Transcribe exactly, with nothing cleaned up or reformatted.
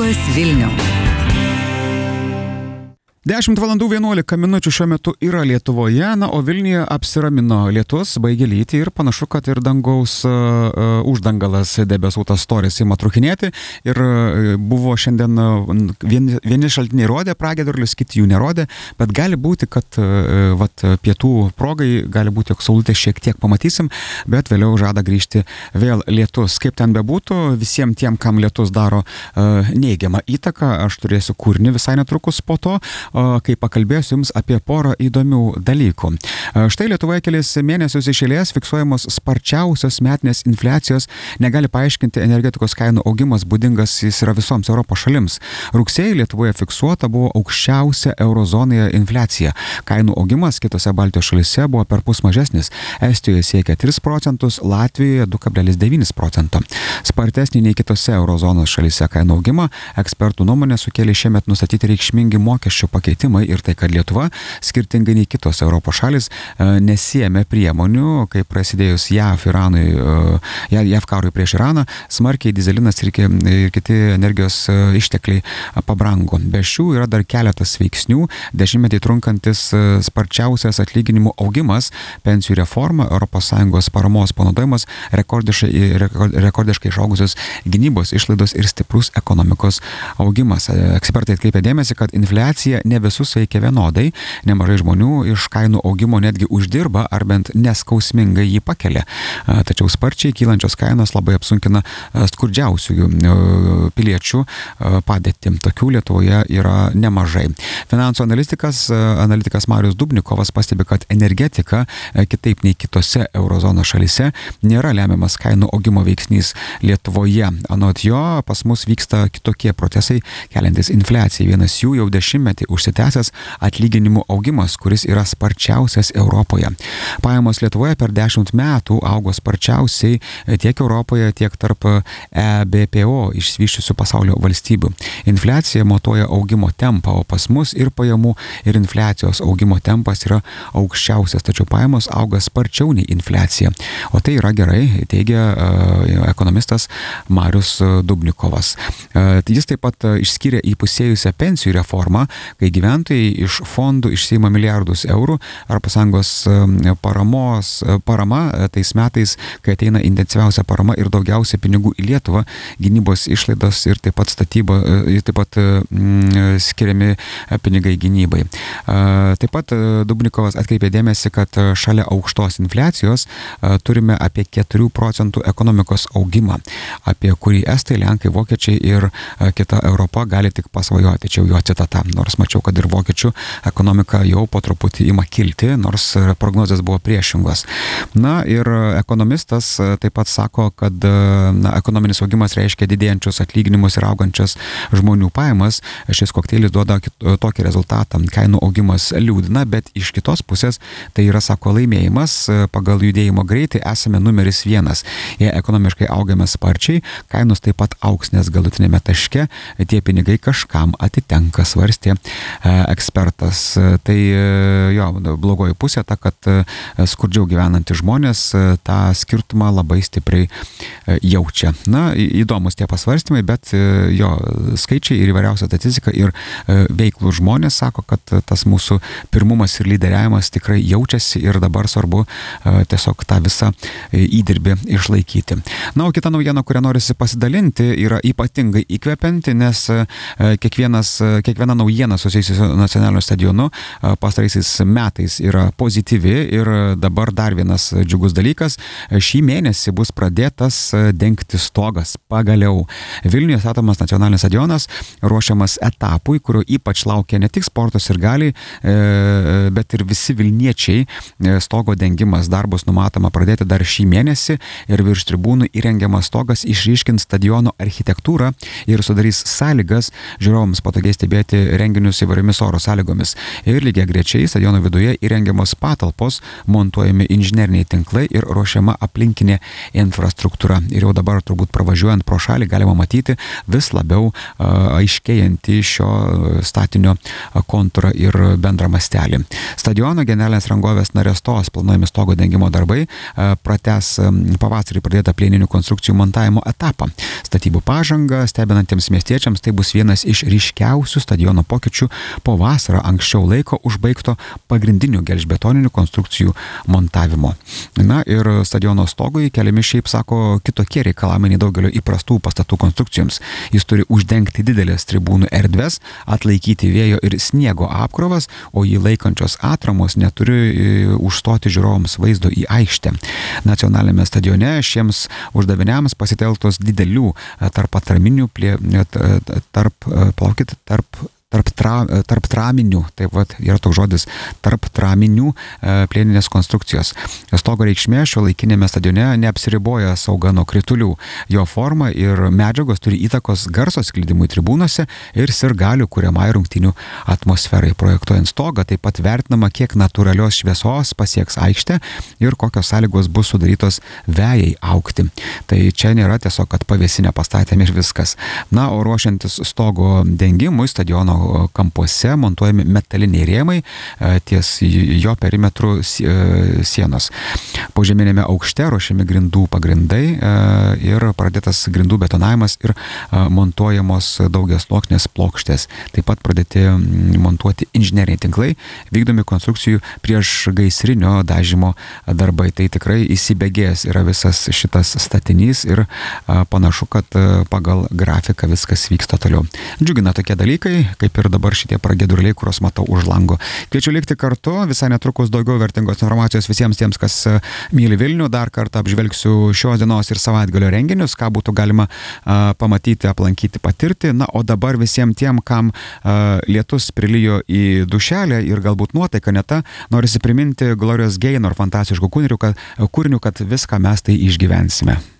Arturas Vilniaus. dešimt valandų vienuolika minučių šiuo metu yra Lietuvoje, na, o Vilniuje apsiramino lietus, baigė lyti ir panašu, kad ir dangaus uh, uždangalas debesuotas storis ima trukinėti ir uh, buvo šiandien uh, vieni, vieni šaltiniai rodė pragiedrulius, kiti jų nerodė, bet gali būti, kad uh, vat, pietų progai gali būti, jog saulutę šiek tiek pamatysim, bet vėliau žada grįžti vėl lietus. Kaip ten bebūtų, visiems tiem, kam lietus daro uh, neigiamą įtaką, aš turėsiu kūrinį visai netrukus po to, kai pakalbėsiu jums apie porą įdomių dalykų. Štai Lietuvoje kelis mėnesius iš eilės fiksuojamos sparčiausios metinės infliacijos, negali paaiškinti energetikos kainų augimas, būdingas jis yra visoms Europos šalims. Rugsėjį Lietuvoje fiksuota buvo aukščiausia eurozonoje infliacija. Kainų augimas kitose Baltijos šalyse buvo perpus mažesnis. Estijoje siekia tris procentus, Latvijoje du kablelis devyni procento. Spartesnį nei kitose eurozonos šalyse kainų augimą ekspertų nuomonė sukėlė šiemet nustatyti reikšmingi mokesčių pakeitimai ir tai, kad Lietuva, skirtingai nei kitos Europos šalis, nesiėmė priemonių, kai prasidėjus JAV, Iranui, JAV karui prieš Iraną, smarkiai dizelinas ir kiti energijos ištekliai pabrango. Be šių yra dar keletas veiksnių, dešimtmetį trunkantis sparčiausias atlyginimų augimas, pensijų reforma, Europos Sąjungos paramos panaudojimas, rekordiškai, rekordiškai išaugusios gynybos išlaidos ir stiprus ekonomikos augimas. Ekspertai atkreipia dėmesį, kad infliacija ne visus veikia vienodai, nemažai žmonių iš kainų augimo netgi uždirba ar bent neskausmingai jį pakelia. Tačiau sparčiai kylančios kainos labai apsunkina skurdžiausių piliečių padėtį. Tokių Lietuvoje yra nemažai. Finansų analitikas, analitikas Marius Dubnikovas pastebi, kad energetika, kitaip nei kitose eurozonos šalyse, nėra lemiamas kainų augimo veiksnys Lietuvoje. Anot jo, pas mus vyksta kitokie procesai, keliantis infliaciją. Vienas jų jau dešimtmetį užsitęsęs atlyginimų augimas, kuris yra sparčiausias Europoje. Pajamos Lietuvoje per dešimt metų augo sparčiausiai tiek Europoje, tiek tarp E B P O išsivysčiusių pasaulio valstybių. Infliacija matuoja augimo tempą, o pas mus ir pajamų, ir infliacijos augimo tempas yra aukščiausias, tačiau pajamos auga sparčiau nei infliacija. O tai yra gerai, teigia uh, ekonomistas Marius Dubnikovas. Uh, jis taip pat uh, išskyrė įpusėjusią pensijų reformą, kai gyventojai iš fondų išsiima milijardus eurų, Europos Sąjungos paramos, parama tais metais, kai ateina intensyviausia parama ir daugiausia pinigų į Lietuvą, gynybos išlaidos ir taip pat statyba, ir taip pat mm, skiriami pinigai gynybai. Taip pat Dubnikovas atkreipė dėmesį, kad šalia aukštos infliacijos turime apie keturių procentų ekonomikos augimą, apie kurį estai, lenkai, vokiečiai ir kita Europa gali tik pasvajoti. Čia jo citata, nors mačiau, kad ir vokiečių ekonomika jau po truputį ima kilti, nors prognozės buvo priešingos. Na ir ekonomistas taip pat sako, kad na, ekonominis augimas reiškia didėjančius atlyginimus ir augančias žmonių pajamas. Šis kokteilis duoda tokį rezultatą. Kainų augimas liūdina, bet iš kitos pusės tai yra, sako, laimėjimas. Pagal judėjimo greitį esame numeris vienas. Jei ekonomiškai augame sparčiai, kainos taip pat augs, nes galutinėme taške tie pinigai kažkam atitenka, svarstė ekspertas. Tai jo, blogoji pusė ta, kad skurdžiau gyvenantys žmonės tą skirtumą labai stipriai jaučia. Na, įdomus tie pasvarstymai, bet jo, skaičiai ir įvairiausia statistika ir veiklų žmonės sako, kad tas mūsų pirmumas ir lyderiavimas tikrai jaučiasi ir dabar svarbu tiesiog tą visą įdirbį išlaikyti. Na, o kita naujiena, kurią norisi pasidalinti, yra ypatingai įkvepianti, nes kiekvienas, kiekviena naujiena susijusi su nacionaliniu stadionu pastaraisiais metais yra pozityvi ir dabar dar vienas džiugus dalykas. Šį mėnesį bus pradėtas dengti stogas. Pagaliau Vilniuje statomas nacionalinis stadionas ruošiamas etapui, kurio ypač laukia ne tik sporto sirgaliai, bet ir visi vilniečiai. Stogo dengimas darbus numatoma pradėti dar šį mėnesį ir virš tribūnų įrengiamas stogas išryškins stadiono architektūrą ir sudarys sąlygas žiūrovams patogiai stebėti renginius įvairiomis oro sąlygomis. Ir lygiai grečiai stadiono viduje įrengiamos patalpos, montuojami inžineriniai tinklai ir ruošiama aplinkinė infrastruktūra. Ir jau dabar turbūt pravažiuojant pro šalį galima matyti vis labiau aiškėjantį šio statinio kontūrą ir bendrą mastelį. Stadiono generalinės rangovės Narestos planuojami stogo dengimo darbai pratęs pavasarį pradėtą plieninių konstrukcijų montavimo etapą. Statybų pažanga stebinantiems miestiečiams tai bus vienas iš ryškiausių stadiono pokyčių po vasarą anksčiau laiko užbaigto pagrindinių gelžbetoninių konstrukcijų montavimo. Na ir stadiono stogui keliami šiaip sako kitokie reikalavimai nei daugelio įprastų pastatų konstrukcijoms. Jis turi uždengti didelės tribūnų erdves, atlaikyti vėjo ir sniego apkrovas, o jį laikančios atramos neturi užstoti žiūrovams vaizdo į aikštę. Nacionalinėme stadione šiems uždaviniams pasitelktos didelių tarp atraminių, plie, tarp, plaukit, tarp Tarp, tra, tarp traminių, taip vat yra toks žodis, tarp traminių e, plieninės konstrukcijos. Stogo reikšmė šio laikinėme stadione neapsiriboja sauga nuo kritulių. Jo forma ir medžiagos turi įtakos garso sklidimui tribūnose ir sirgalių kuriamai rungtynių atmosferai. Projektuojant stogą taip pat vertinama, kiek natūralios šviesos pasieks aikštę ir kokios sąlygos bus sudarytos vėjai augti. Tai čia nėra tiesiog, kad pavėsinę pastatėm ir viskas. Na, o ruošiantis stogo dengimui stadiono kampuose montuojami metaliniai rėmai ties jo perimetrų sienos. Požeminėme aukšte ruošiami grindų pagrindai ir pradėtas grindų betonavimas ir montuojamos daugiasluoksnės plokštės. Taip pat pradėti montuoti inžineriniai tinklai, vykdomi konstrukcijų prieš gaisrinio dažymo darbai. Tai tikrai įsibėgėjęs yra visas šitas statinys ir panašu, kad pagal grafiką viskas vyksta toliau. Džiugina tokie dalykai, kaip ir dabar šitie pragiedruliai, kuriuos matau už lango. Kviečiu likti kartu, visai netrukus daugiau vertingos informacijos visiems tiems, kas myli Vilnių. Dar kartą apžvelgsiu šios dienos ir savaitgalio renginius, ką būtų galima a, pamatyti, aplankyti, patirti. Na, o dabar visiems tiem, kam a, lietus prilijo į dušelę ir galbūt nuotaika ne ta, norisi priminti Glorijos Gaynor fantastiškų kūrinių, kad, kūrinių, kad viską mes tai išgyvensime.